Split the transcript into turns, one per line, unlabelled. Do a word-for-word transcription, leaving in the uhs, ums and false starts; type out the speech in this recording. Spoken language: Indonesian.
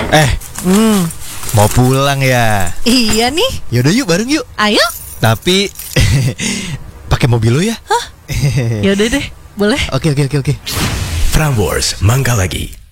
Eh,
Hmm,
mau pulang ya?
iya nih.
Yaudah yuk, bareng yuk.
Ayo.
Tapi pakai mobil lo ya?
Hah? Yaudah deh, boleh.
Oke oke oke oke.
Prambors Mangga Lagi.